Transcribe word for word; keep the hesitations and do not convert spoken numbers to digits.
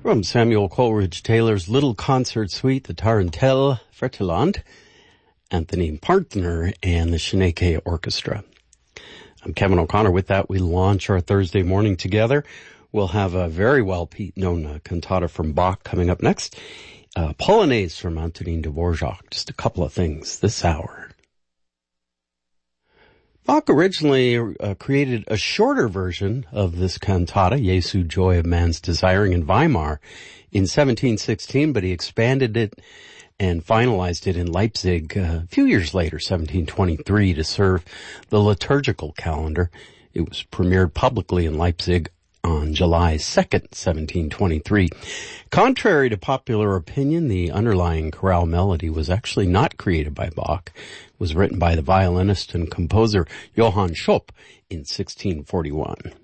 From Samuel Coleridge Taylor's Little Concert Suite, the Tarantelle Fretelant, Anthony Partner, and the Shineke Orchestra. I'm Kevin O'Connor. With that, we launch our Thursday morning together. We'll have a very well-known uh, cantata from Bach coming up next. Uh, Polonaise from Antonin Dvorak. Just a couple of things this hour. Bach originally uh, created a shorter version of this cantata, Jesu, Joy of Man's Desiring, in Weimar in seventeen sixteen, but he expanded it and finalized it in Leipzig uh, a few years later, seventeen twenty-three, to serve the liturgical calendar. It was premiered publicly in Leipzig on July second, seventeen twenty-three. Contrary to popular opinion, the underlying chorale melody was actually not created by Bach. It was written by the violinist and composer Johann Schopp in sixteen forty-one.